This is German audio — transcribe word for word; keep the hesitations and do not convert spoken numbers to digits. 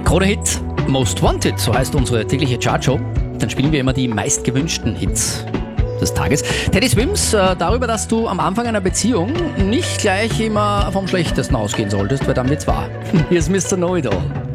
Krone-Hit Most Wanted, so heißt unsere tägliche Chartshow. Dann spielen wir immer die meistgewünschten Hits des Tages. Teddy Swims, äh, darüber, dass du am Anfang einer Beziehung nicht gleich immer vom Schlechtesten ausgehen solltest, weil dann wird's wahr. Hier ist Mister Know-It-All.